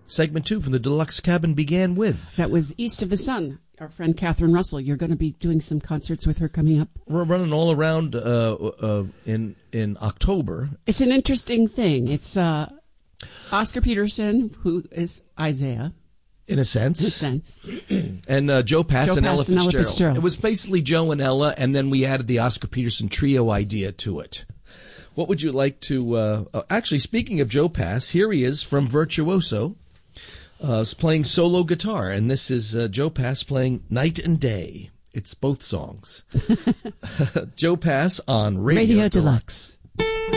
segment 2 from the Deluxe Cabin began with? That was East of the Sun. Our friend Catherine Russell. You're going to be doing some concerts with her coming up. We're running all around in October. It's an interesting thing. It's Oscar Peterson, who is Isaiah. In a sense. And Joe Pass and Ella Fitzgerald. It was basically Joe and Ella, and then we added the Oscar Peterson trio idea to it. What would you like to... actually, speaking of Joe Pass, here he is from Virtuoso, playing solo guitar. And this is Joe Pass playing Night and Day. It's both songs. Joe Pass on Radio Deluxe.